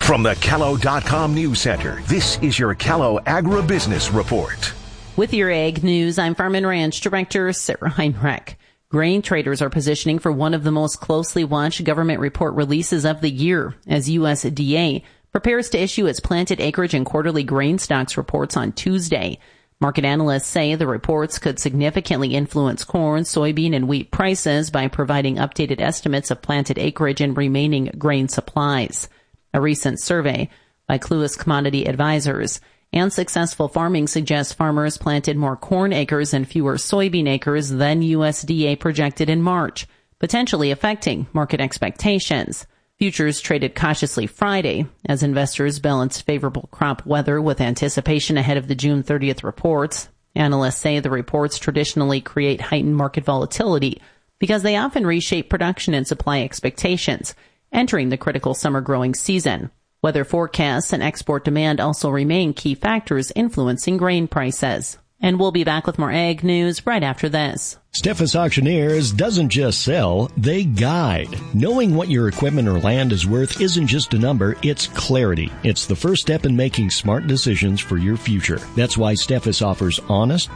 From the Callow.com News Center, this is your Callow Agribusiness Report. With your ag news, I'm Farm and Ranch Director Sarah Heinrich. Grain traders are positioning for one of the most closely watched government report releases of the year as USDA prepares to issue its planted acreage and quarterly grain stocks reports on Tuesday. Market analysts say the reports could significantly influence corn, soybean, and wheat prices by providing updated estimates of planted acreage and remaining grain supplies. A recent survey by Cluas Commodity Advisors and Successful Farming suggests farmers planted more corn acres and fewer soybean acres than USDA projected in March, potentially affecting market expectations. Futures traded cautiously Friday as investors balanced favorable crop weather with anticipation ahead of the June 30th reports. Analysts say the reports traditionally create heightened market volatility because they often reshape production and supply expectations entering the critical summer growing season. Weather forecasts and export demand also remain key factors influencing grain prices. And we'll be back with more ag news right after this. Steffes Auctioneers doesn't just sell, they guide. Knowing what your equipment or land is worth isn't just a number, it's clarity. It's the first step in making smart decisions for your future. That's why Steffes offers honest,